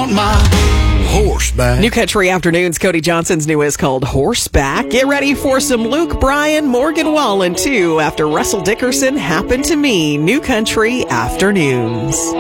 on my horseback. New Country Afternoons, Cody Johnson's new is called Horseback. Get ready for some Luke Bryan, Morgan Wallen, too, after Russell Dickerson, Happened to Me. New Country Afternoons.